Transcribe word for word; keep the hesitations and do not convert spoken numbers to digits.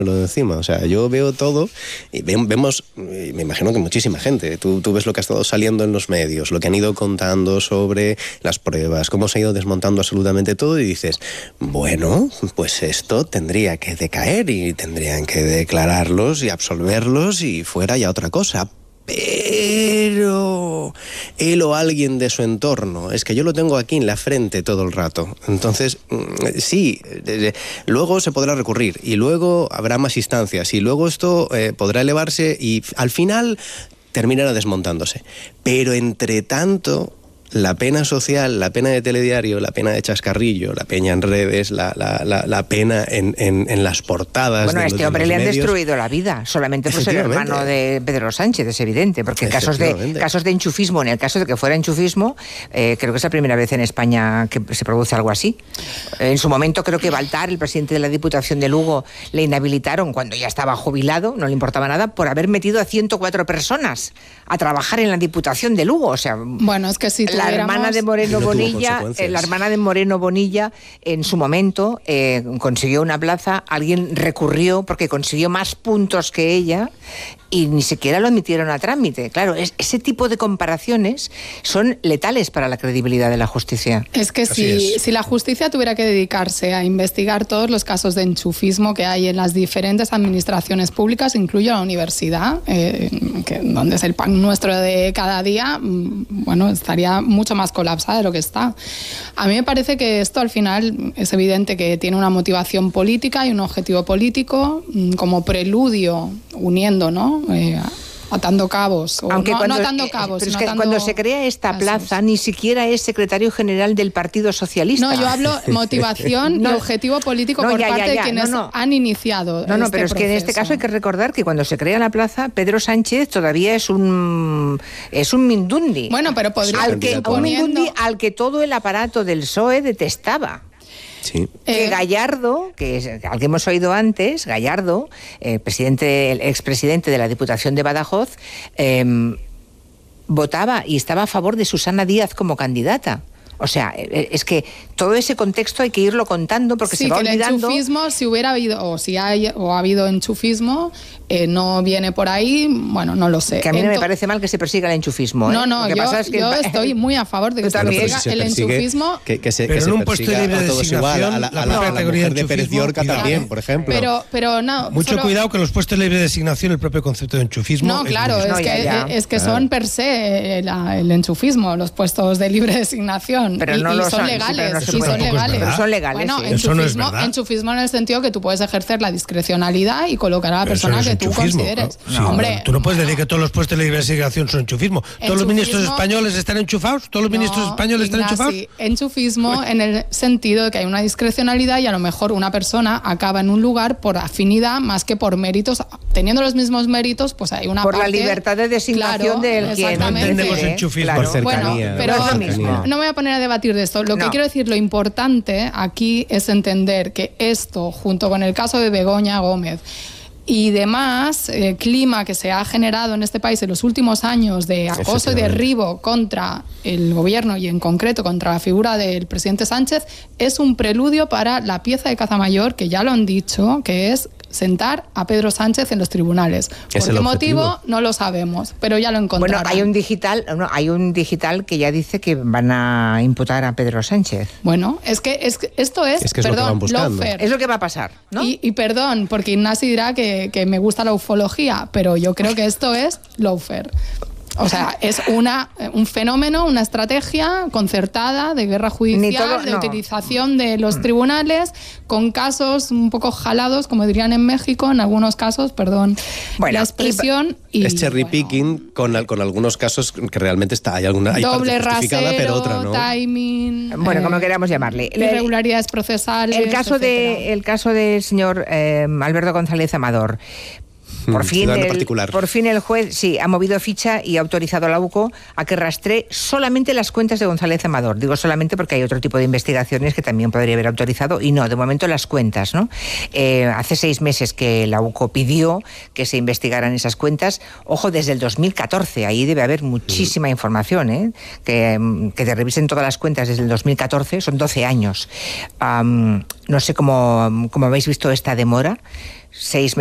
lo de encima. O sea, yo veo todo y ve, vemos, me imagino que muchísima gente. Tú, tú ves lo que ha estado saliendo en los medios, lo que han ido contando sobre las pruebas, cómo se ha ido desmontando absolutamente todo y dices, bueno, pues esto tendría que decaer y tendrían que declararlos y absolverlos y fuera ya otra cosa. Pero él o alguien de su entorno, es que yo lo tengo aquí en la frente todo el rato. Entonces, sí, luego se podrá recurrir y luego habrá más instancias y luego esto eh, podrá elevarse y al final terminará desmontándose. Pero entre tanto, la pena social, la pena de telediario, la pena de chascarrillo, la pena en redes, la, la, la, la pena en, en, en las portadas. Bueno, a este de hombre le han medios. destruido la vida, solamente por ser hermano de Pedro Sánchez, es evidente, porque casos de, casos de enchufismo, en el caso de que fuera enchufismo, eh, creo que es la primera vez en España que se produce algo así. En su momento creo que Baltar, el presidente de la Diputación de Lugo, le inhabilitaron cuando ya estaba jubilado, no le importaba nada, por haber metido a ciento cuatro personas a trabajar en la Diputación de Lugo. O sea, bueno, es que si la hermana de Moreno no Bonilla, eh, la hermana de Moreno Bonilla, en su momento eh, consiguió una plaza, alguien recurrió porque consiguió más puntos que ella y ni siquiera lo admitieron a trámite. Claro, es, ese tipo de comparaciones son letales para la credibilidad de la justicia. Es que si, es. si la justicia tuviera que dedicarse a investigar todos los casos de enchufismo que hay en las diferentes administraciones públicas, incluyo la universidad, eh, que, donde es el pan nuestro de cada día, bueno, estaría mucho más colapsada de lo que está. A mí me parece que esto al final es evidente que tiene una motivación política y un objetivo político como preludio, uniendo, ¿no? Eh, atando cabos, o Aunque no, cuando, no atando cabos, pero es sino que atando... cuando se crea esta plaza Así. Ni siquiera es secretario general del Partido Socialista. No, yo hablo motivación no, y objetivo político no, por ya, parte ya, ya. de quienes no, no. han iniciado No, no, este pero es proceso. que en este caso hay que recordar que cuando se crea la plaza, Pedro Sánchez todavía es un es un mindundi. Bueno, pero podría... Al que, un mindundi al que todo el aparato del P S O E detestaba. Sí. Que Gallardo, que es, al que hemos oído antes, Gallardo, eh, presidente, el expresidente de la Diputación de Badajoz, eh, votaba y estaba a favor de Susana Díaz como candidata. O sea, es que todo ese contexto hay que irlo contando porque sí, se va que olvidando. El enchufismo, si hubiera habido, o si hay, o ha habido enchufismo, eh, no viene por ahí, bueno, no lo sé. Que a mí Ento- no me parece mal que se persiga el enchufismo. ¿eh? No, no, Lo que yo, pasa es que yo estoy muy a favor de que se persiga si se el persigue, enchufismo. Que, que se, pero que en se un puesto libre de todos igual, a la, a la, la a la categoría mujer de Pérez Llorca cuidado. también, por ejemplo. Pero, pero no. Mucho solo... cuidado que los puestos de libre designación, el propio concepto de enchufismo. No, claro, es, no, que, ya, ya. es que Claro. son per se el, el enchufismo, los puestos de libre designación. Pero y, no y lo son, son, legales. sí, pero no y se son puede. legales. Pero son legales, Bueno, sí. Eso no es enchufismo, verdad. enchufismo en el sentido que tú puedes ejercer la discrecionalidad y colocar a la Pero eso persona no es que tú enchufismo, consideres. ¿no? Sí, Hombre, tú no puedes decir que todos los puestos de libre designación son enchufismo. ¿Todos los ministros Enchufismo- españoles están enchufados? ¿Todos los ministros No, españoles están Ignasi, enchufados? enchufismo en el sentido de que hay una discrecionalidad y a lo mejor una persona acaba en un lugar por afinidad más que por méritos. Teniendo los mismos méritos, pues hay una Por parte... la libertad de designación Claro, del quien No entendemos ¿eh? enchufismo. Claro. Por cercanía. Bueno, pero No es lo mismo. no me voy a poner a debatir de esto. Lo que No. quiero decir, lo importante aquí es entender que esto, junto con el caso de Begoña Gómez y demás, el clima que se ha generado en este país en los últimos años de acoso y derribo contra el gobierno y en concreto contra la figura del presidente Sánchez, es un preludio para la pieza de caza mayor, que ya lo han dicho, que es sentar a Pedro Sánchez en los tribunales. ¿Por Es qué el motivo? objetivo. No lo sabemos, pero ya lo encontrarán. Bueno, hay un digital, no, hay un digital que ya dice que van a imputar a Pedro Sánchez. Bueno, es que, es que esto es, Es que es lo que van perdón, buscando. lawfare. Es lo que va a pasar, ¿no? Y, y perdón, porque Ignasi dirá que, que me gusta la ufología, pero yo creo que esto es lawfare. O sea, es una, un fenómeno, una estrategia concertada de guerra judicial, Ni todo- de no. utilización de los tribunales, con casos un poco jalados, como dirían en México, en algunos casos, perdón, Bueno, la expresión. Y, es cherry bueno, picking con, al- con algunos casos que realmente está, hay alguna hay doble parte justificada, rasero, pero otra no. timing. Bueno, eh, como queramos llamarle. Irregularidades procesales. El caso, etcétera. de, el caso del señor eh, Alberto González Amador. Por fin, el, particular. por fin el juez sí ha movido ficha y ha autorizado a la UCO a que rastree solamente las cuentas de González Amador. Digo solamente porque hay otro tipo de investigaciones que también podría haber autorizado y no, de momento las cuentas, ¿no? Eh, hace seis meses que la UCO pidió que se investigaran esas cuentas. Ojo, desde el dos mil catorce, ahí debe haber muchísima mm. información, ¿eh? Que, que te revisen todas las cuentas desde el dos mil catorce, son doce años. Um, no sé cómo, cómo habéis visto esta demora. Seis